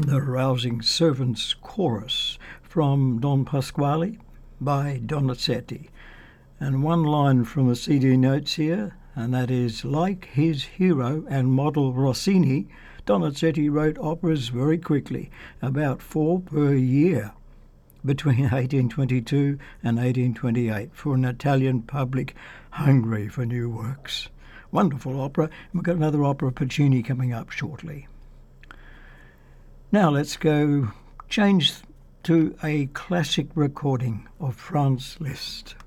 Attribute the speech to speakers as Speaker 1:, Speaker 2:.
Speaker 1: The Rousing Servants Chorus from Don Pasquale by Donizetti. And one line from the CD notes here, and that is, like his hero and model Rossini, Donizetti wrote operas very quickly, about 4 per year, between 1822 and 1828, for an Italian public hungry for new works. Wonderful opera. We've got another opera of Puccini coming up shortly. Now let's go change to a classic recording of Franz Liszt.